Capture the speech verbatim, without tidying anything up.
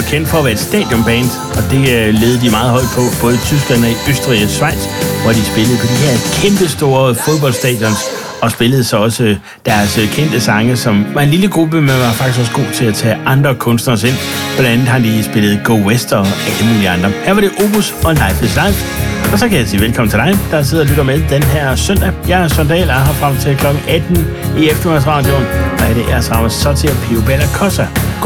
var kendt for at være et stadionband, og det øh, ledte de meget højt på, både i Tyskland og i Østrig og Schweiz, hvor de spillede på de her kæmpe store fodboldstadions, og spillede så også øh, deres øh, kendte sange, som var en lille gruppe, men var faktisk også god til at tage andre kunstnere ind. Blandt andet har de spillet Go West og alle mulige andre. Her var det Opus og Life is Life. Og så kan jeg sige velkommen til dig, der sidder og lytter med den her søndag. Jeg er Søren Dahl, og er her frem til klokken atten i eftermiddagsradioen. Og er det er sammen så til at Pio Bella Cosa.